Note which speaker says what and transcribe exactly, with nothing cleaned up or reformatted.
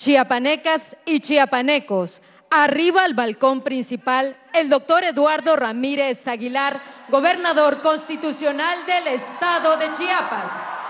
Speaker 1: Chiapanecas y chiapanecos, arriba al balcón principal el doctor Eduardo Ramírez Aguilar, gobernador constitucional del estado de Chiapas.